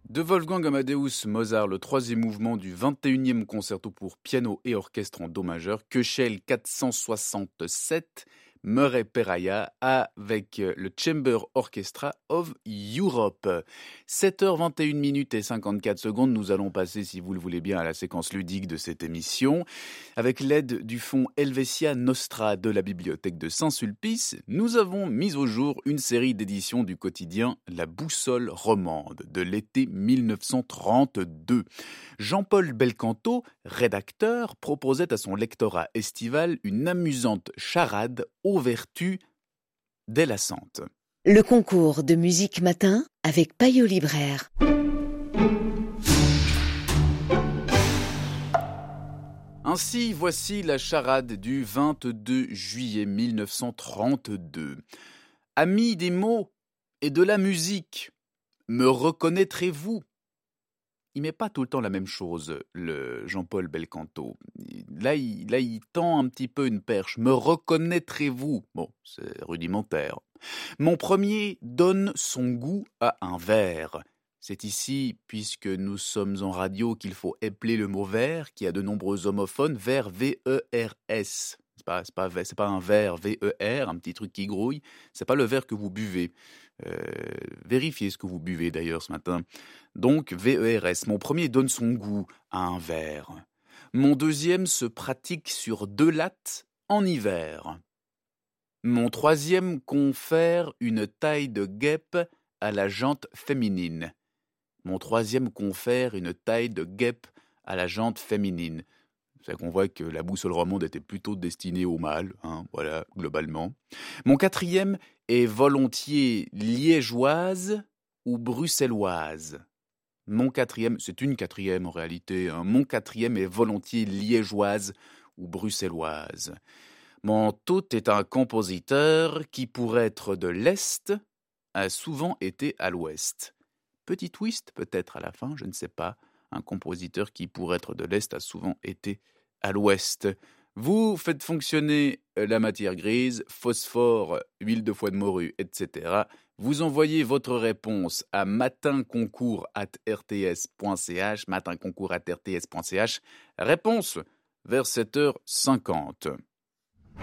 De Wolfgang Amadeus Mozart, le troisième mouvement du 21e concerto pour piano et orchestre en do majeur, Köchel 467, Murray Peraya avec le Chamber Orchestra of Europe. 7h21 minutes et 54 secondes, nous allons passer, si vous le voulez bien, à la séquence ludique de cette émission. Avec l'aide du fonds Helvetia Nostra de la bibliothèque de Saint-Sulpice, nous avons mis au jour une série d'éditions du quotidien La Boussole romande de l'été 1932. Jean-Paul Belcanto, rédacteur, proposait à son lectorat estival une amusante charade aux vertus délassantes. Le concours de musique matin avec Payot Libraire. Ainsi, voici la charade du 22 juillet 1932. Amis des mots et de la musique, me reconnaîtrez-vous ? Il met pas tout le temps la même chose, le Jean-Paul Belcanto. Là, il tend un petit peu une perche. Me reconnaîtrez-vous ? Bon, c'est rudimentaire. Mon premier donne son goût à un vers. C'est ici, puisque nous sommes en radio, qu'il faut épeler le mot vers, qui a de nombreux homophones, vers V-E-R-S. C'est pas un verre V-E-R, un petit truc qui grouille. C'est pas le verre que vous buvez. Vérifiez ce que vous buvez d'ailleurs ce matin. Donc V-E-R-S. Mon premier donne son goût à un verre. Mon deuxième se pratique sur 2 lattes en hiver. Mon troisième confère une taille de guêpe à la jante féminine. Mon troisième confère une taille de guêpe à la jante féminine. C'est qu'on voit que la boussole romande était plutôt destinée au mâle, voilà, globalement. Mon quatrième est volontiers liégeoise ou bruxelloise. Mon quatrième, c'est une quatrième en réalité, mon quatrième est volontiers liégeoise ou bruxelloise. Mon tout est un compositeur qui, pour être de l'Est, a souvent été à l'Ouest. Petit twist peut-être à la fin, je ne sais pas. Un compositeur qui, pour être de l'Est, a souvent été à l'Ouest. Vous faites fonctionner la matière grise, phosphore, huile de foie de morue, etc. Vous envoyez votre réponse à matinconcours@rts.ch, matinconcours@rts.ch. Réponse vers 7h50.